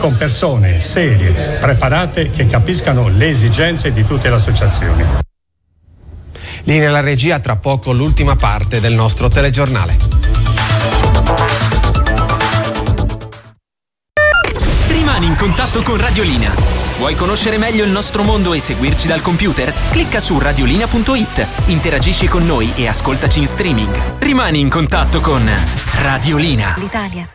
con persone serie, preparate, che capiscano le esigenze di tutte le associazioni. Linea alla regia, tra poco l'ultima parte del nostro telegiornale. Rimani in contatto con Radiolina. Vuoi conoscere meglio il nostro mondo e seguirci dal computer? Clicca su radiolina.it, interagisci con noi e ascoltaci in streaming. Rimani in contatto con Radiolina. L'Italia.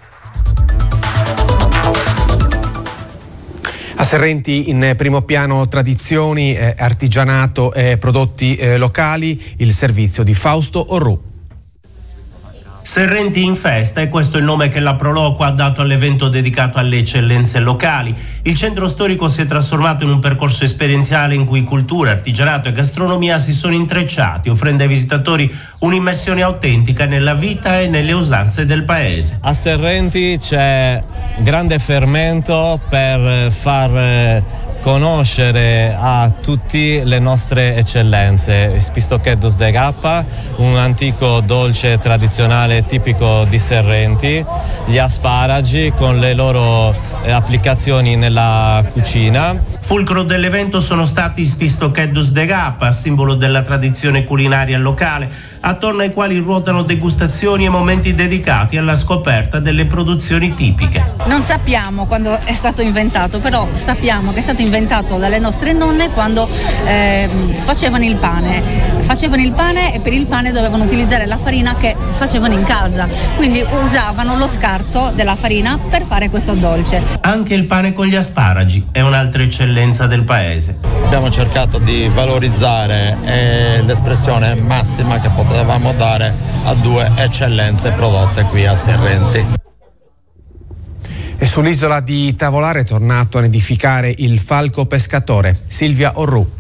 A Serrenti in primo piano tradizioni, artigianato e prodotti locali, il servizio di Fausto Orru. Serrenti in festa, e questo è il nome che la Proloco ha dato all'evento dedicato alle eccellenze locali. Il centro storico si è trasformato in un percorso esperienziale in cui cultura, artigianato e gastronomia si sono intrecciati, offrendo ai visitatori un'immersione autentica nella vita e nelle usanze del paese. A Serrenti c'è grande fermento per far conoscere a tutti le nostre eccellenze. Spistocchettos de Gappa, un antico dolce tradizionale tipico di Serrenti, gli asparagi con le loro applicazioni nella cucina. Fulcro dell'evento sono stati Spistocchettos de Gappa, simbolo della tradizione culinaria locale, attorno ai quali ruotano degustazioni e momenti dedicati alla scoperta delle produzioni tipiche. Non sappiamo quando è stato inventato, però sappiamo che è stato inventato dalle nostre nonne quando facevano il pane. Facevano il pane e per il pane dovevano utilizzare la farina che facevano in casa, quindi usavano lo scarto della farina per fare questo dolce. Anche il pane con gli asparagi è un'altra eccellenza del paese. Abbiamo cercato di valorizzare l'espressione massima che potevamo dare a due eccellenze prodotte qui a Serrenti. E sull'isola di Tavolare è tornato a nidificare il falco pescatore. Silvia Orru.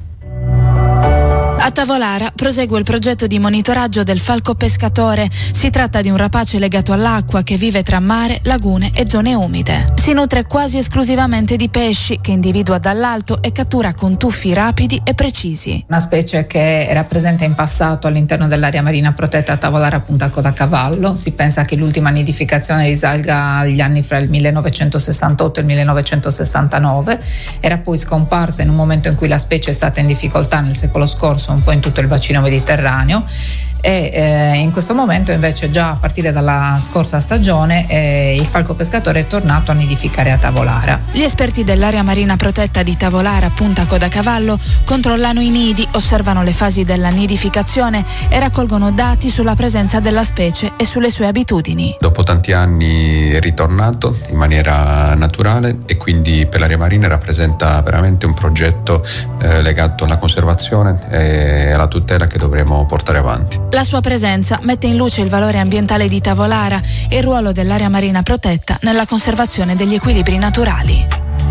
A Tavolara prosegue il progetto di monitoraggio del falco pescatore. Si tratta di un rapace legato all'acqua che vive tra mare, lagune e zone umide. Si nutre quasi esclusivamente di pesci che individua dall'alto e cattura con tuffi rapidi e precisi. Una specie che era presente in passato all'interno dell'area marina protetta Tavolara Punta Codacavallo. Si pensa che l'ultima nidificazione risalga agli anni fra il 1968 e il 1969. Era poi scomparsa in un momento in cui la specie è stata in difficoltà nel secolo scorso un po' in tutto il bacino mediterraneo, e in questo momento invece già a partire dalla scorsa stagione il falco pescatore è tornato a nidificare a Tavolara. Gli esperti dell'area marina protetta di Tavolara Punta Codacavallo controllano i nidi, osservano le fasi della nidificazione e raccolgono dati sulla presenza della specie e sulle sue abitudini. Dopo tanti anni è ritornato in maniera naturale e quindi per l'area marina rappresenta veramente un progetto legato alla conservazione e alla tutela che dovremo portare avanti. La sua presenza mette in luce il valore ambientale di Tavolara e il ruolo dell'area marina protetta nella conservazione degli equilibri naturali.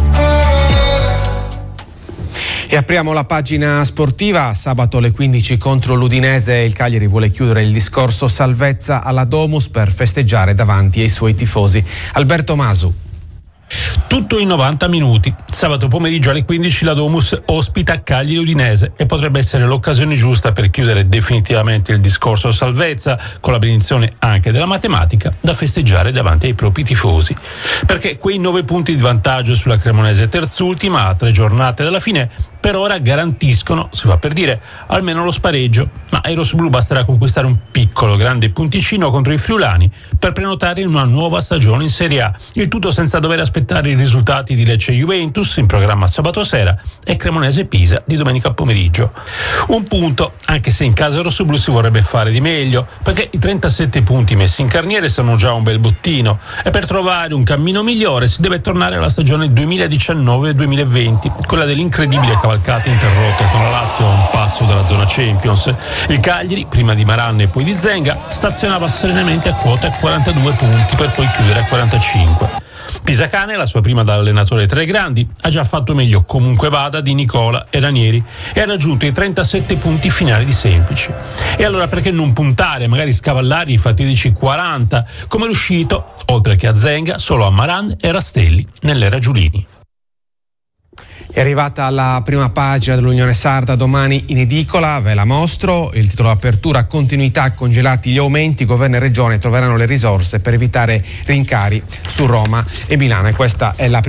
E apriamo la pagina sportiva. Sabato alle 15 contro l'Udinese il Cagliari vuole chiudere il discorso salvezza alla Domus per festeggiare davanti ai suoi tifosi. Alberto Masu. Tutto in 90 minuti. Sabato pomeriggio alle 15 la Domus ospita Cagliari Udinese e potrebbe essere l'occasione giusta per chiudere definitivamente il discorso salvezza, con la benedizione anche della matematica, da festeggiare davanti ai propri tifosi. Perché quei 9 punti di vantaggio sulla Cremonese terzultima a 3 giornate dalla fine per ora garantiscono, si fa per dire, almeno lo spareggio, ma ai rossoblu basterà conquistare un piccolo grande punticino contro i friulani per prenotare una nuova stagione in Serie A, il tutto senza dover aspettare i risultati di Lecce Juventus in programma sabato sera e Cremonese Pisa di domenica pomeriggio. Un punto, anche se in casa rossoblu si vorrebbe fare di meglio, perché i 37 punti messi in carniere sono già un bel bottino e per trovare un cammino migliore si deve tornare alla stagione 2019-2020, quella dell'incredibile cavalcata interrotta con la Lazio a un passo dalla zona Champions. Il Cagliari, prima di Maranne e poi di Zenga, stazionava serenamente a quota 42 punti per poi chiudere a 45. Pisacane, la sua prima da allenatore tra i grandi, ha già fatto meglio comunque vada di Nicola e Ranieri e ha raggiunto i 37 punti finali di Semplici. E allora perché non puntare, magari scavallare i fatidici 40, come è riuscito, oltre che a Zenga, solo a Maran e Rastelli nell'era Giulini. È arrivata la prima pagina dell'Unione Sarda, domani in edicola, ve la mostro. Il titolo d'apertura: continuità, congelati gli aumenti, governo e regione troveranno le risorse per evitare rincari su Roma e Milano, e questa è la